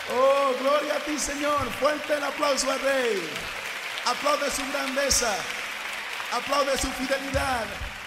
Oh, gloria a ti, Señor. Fuerte el aplauso al Rey. Aplaude su grandeza. Aplaude su fidelidad.